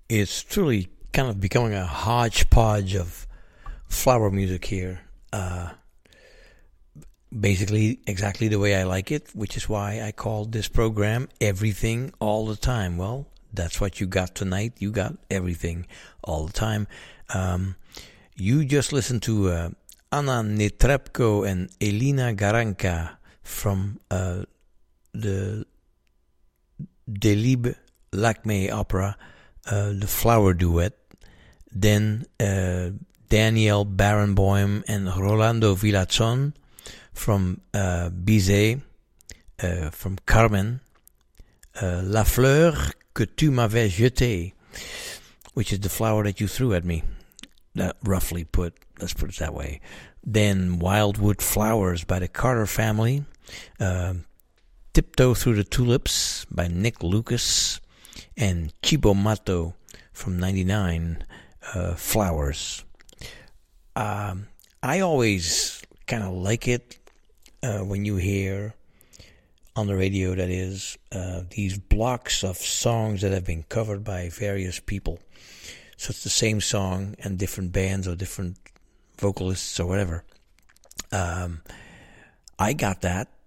It's truly kind of becoming a hodgepodge of flower music here. Basically, exactly the way I like it, which is why I called this program Everything All the Time. Well, that's what you got tonight. You got everything all the time. You just listened to Anna Netrebko and Elina Garanca from the Delibes Lacmé opera, the Flower Duet. Then Daniel Barenboim and Rolando Villazon from Bizet, from Carmen, La Fleur que tu m'avais jetée, which is the flower that you threw at me. Roughly put, let's put it that way. Then Wildwood Flowers by the Carter Family, Tiptoe Through the Tulips by Nick Lucas, and Chibo Mato from 99, Flowers. I always kind of like it when you hear on the radio, that is, these blocks of songs that have been covered by various people. So it's the same song and different bands or different vocalists or whatever. I got that